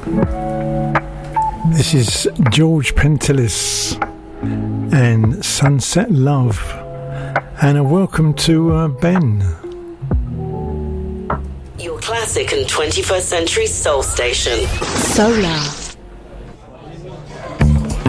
This is George Pentelis and Sunset Love, and a welcome to Ben. Your classic and 21st century soul station. Solar.